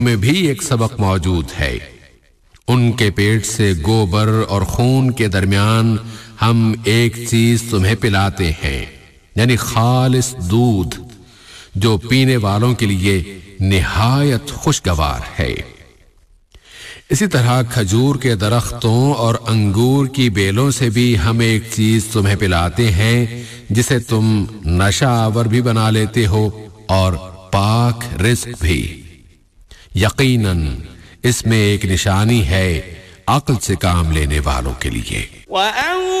में भी एक सबक मौजूद है। उनके पेट से गोबर और खून के दरमियान हम एक चीज तुम्हें पिलाते हैं, यानी खालिस दूध, जो पीने वालों के लिए निहायत खुशगवार है। इसी तरह खजूर के दरख्तों और अंगूर की बेलों से भी हम एक चीज तुम्हें पिलाते हैं जिसे तुम नशा आवर भी बना लेते हो और पाक रिज़्क भी। यकीनन इसमें एक निशानी है अक्ल से काम लेने वालों के लिए।